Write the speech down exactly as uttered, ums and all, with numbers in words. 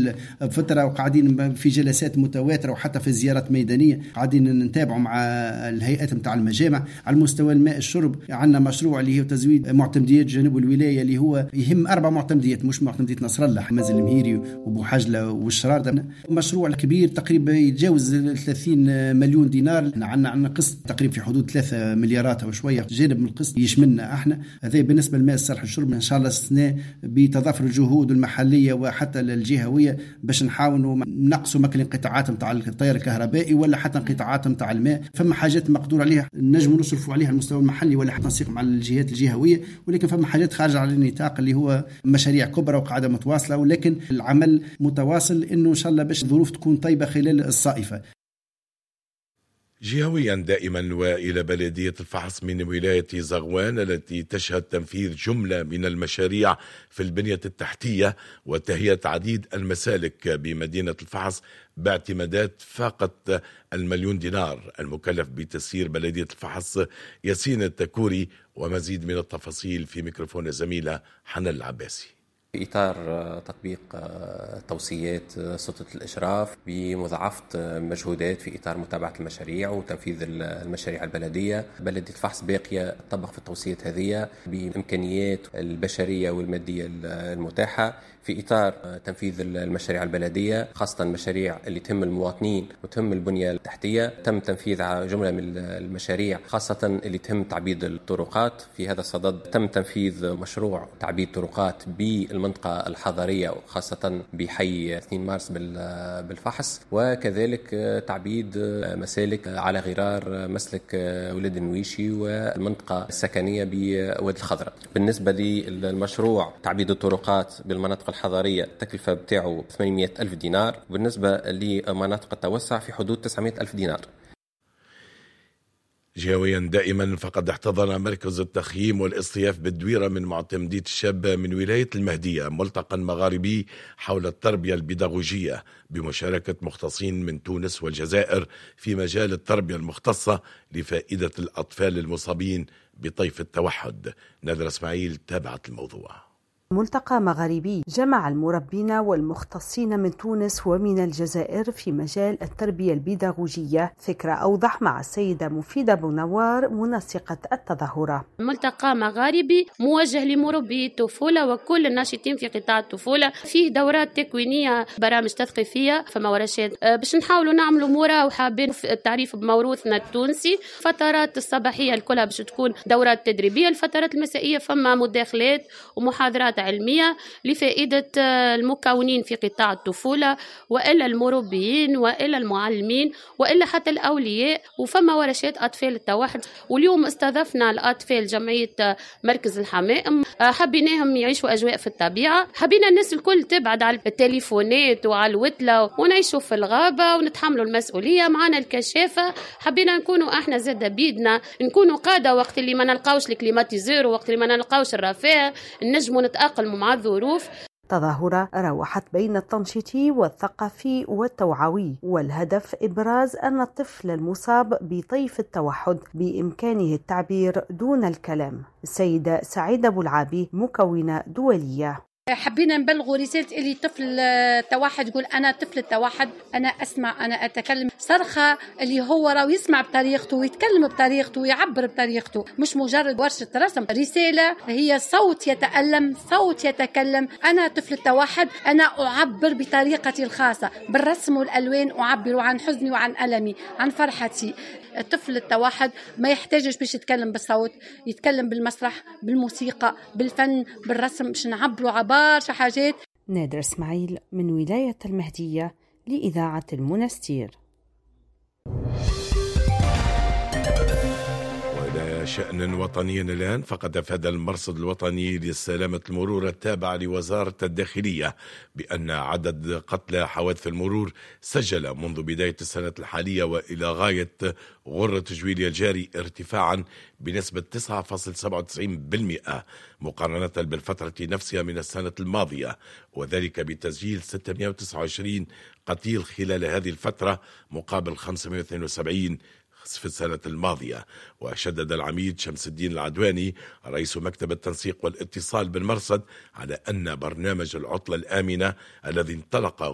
الفترة، وقاعدين في جلسات متواترة وحتى في زيارات ميدانية قاعدين نتابعوا مع الهيئات متاع المجامع. على مستوى الماء الشرب عندنا مشروع اللي هو تزويد معتمديات جنوب الولاية اللي هو يهم أربع معتمديات، مش معتمدية نصر الله، حماز المهيري وبوحجلة والشرار. ده مشروع كبير تقريبا يتجاوز ثلاثين مليون دينار. عندنا عندنا قسط تقريبا في حدود ثلاثة مليارات أو شوية، جانب من القسط يشملنا احنا. هذا بالنسبة للماء الصالح للشرب. إن شاء الله السنة بتضافر الجهود المحلية وحتى الجهوية باش نحاولوا نقصوا مكن انقطاعات متاع التيار الكهربائي ولا حتى انقطاعات متاع الماء. فما حاجات مقدور عليها نجم نصرفوا عليها على المستوى المحلي ولا حتى ننسيق مع الجهات الجهوية، ولكن فما حاجات خارجة على النطاق اللي هو مشاريع كبرى وقاعدة متواصلة، ولكن العمل متواصل إنه إن شاء الله باش الظروف تكون طيبة خلال الصائفة. جهويا دائما وإلى بلدية الفحص من ولاية زغوان التي تشهد تنفيذ جملة من المشاريع في البنية التحتية وتهيئة عديد المسالك بمدينة الفحص باعتمادات فاقت المليون دينار، المكلف بتسيير بلدية الفحص ياسين التكوري. ومزيد من التفاصيل في ميكروفون الزميلة حنان العباسي. في إطار تطبيق توصيات سلطة الإشراف بمضاعفة مجهودات في إطار متابعة المشاريع وتنفيذ المشاريع البلدية، بلدية الفحص باقية تطبق في التوصيات هذه بإمكانيات البشرية والمادية المتاحة في إطار تنفيذ المشاريع البلدية، خاصة المشاريع اللي تهم المواطنين وتهم البنية التحتية. تم تنفيذ جملة من المشاريع خاصة اللي تهم تعبيد الطرقات. في هذا الصدد تم تنفيذ مشروع تعبيد طرقات بالمنطقة الحضرية خاصة بحي اثنين مارس بالفحص، وكذلك تعبيد مسالك على غرار مسلك ولد النويشي والمنطقة السكنية بوادي الخضراء. بالنسبة للمشروع تعبيد الطرقات بالمناطق الحضرية التكلفة بتاعه ثمانمئة ألف دينار، وبالنسبة لمناطق التوسع في حدود تسعمئة ألف دينار. جهويا دائما فقد احتضن مركز التخييم والاصطياف بالدويرة من معتمدية الشاب من ولاية المهدية ملتقى مغاربي حول التربية البيداغوجية بمشاركة مختصين من تونس والجزائر في مجال التربية المختصة لفائدة الأطفال المصابين بطيف التوحد. نادر اسماعيل تابعت الموضوع. ملتقى مغاربي جمع المربين والمختصين من تونس ومن الجزائر في مجال التربية البيداغوجية. فكرة أوضح مع السيدة مفيدة بونوار منسقة التظاهرة. ملتقى مغاربي موجه لمربي الطفولة وكل الناشطين في قطاع الطفولة، فيه دورات تكوينية، برامج تثقيفية، فما ورشات باش نحاولوا نعملوا مورا وحابين التعريف بموروثنا التونسي. فترات الصباحية الكلها باش تكون دورات تدريبية، الفترات المسائية فما مداخلات ومحاضرات علمية لفائدة المكونين في قطاع الطفولة وإلا المربيين وإلا المعلمين وإلا حتى الأولياء. وفما ورشات أطفال التوحد، واليوم استضفنا الأطفال جمعية مركز الحمائم، حبيناهم يعيشوا أجواء في الطبيعة، حبينا الناس الكل تبعد على التليفونات وعلى الوتلة ونعيشوا في الغابة ونتحملوا المسؤولية. معنا الكشافة، حبينا نكونوا احنا زاد بيدنا نكونوا قادة وقت اللي ما نلقاوش الكليماتيزور ووقت اللي ما نلقاوش الرفاه نجموا نتأقلموا مع الظروف. تظاهرة روحت بين التنشيطي والثقافي والتوعوي، والهدف إبراز أن الطفل المصاب بطيف التوحد بإمكانه التعبير دون الكلام. السيدة سعيدة بولعابي مكونة دولية. حبينا نبلغوا رسالة اللي طفل التوحد يقول أنا طفل التوحد، أنا أسمع، أنا أتكلم، صرخة اللي هو راو يسمع بطريقته ويتكلم بطريقته ويعبر بطريقته، مش مجرد ورشة رسم. رسالة هي صوت يتألم، صوت يتكلم. أنا طفل التوحد، أنا أعبر بطريقتي الخاصة بالرسم والألوان، أعبر عن حزني وعن ألمي، عن فرحتي. طفل التوحد ما يحتاجش باش يتكلم بالصوت، يتكلم بالمسرح، بالموسيقى، بالفن، بالرسم، باش نعبروا عبارة حاجات. نادر اسماعيل من ولاية المهدية لإذاعة المنستير. وإلى شأن وطني الآن، فقد أفاد المرصد الوطني لسلامة المرور التابع لوزارة الداخلية بأن عدد قتلى حوادث المرور سجل منذ بداية السنة الحالية وإلى غاية غرة جويلية الجاري ارتفاعا بنسبة تسعة فاصلة سبعة وتسعين بالمئة مقارنة بالفترة نفسها من السنة الماضية، وذلك بتسجيل ستمئة وتسعة وعشرين قتيل خلال هذه الفترة مقابل خمسمئة واثنين وسبعين في السنة الماضية. وشدد العميد شمس الدين العدواني رئيس مكتب التنسيق والاتصال بالمرصد على أن برنامج العطلة الآمنة الذي انطلق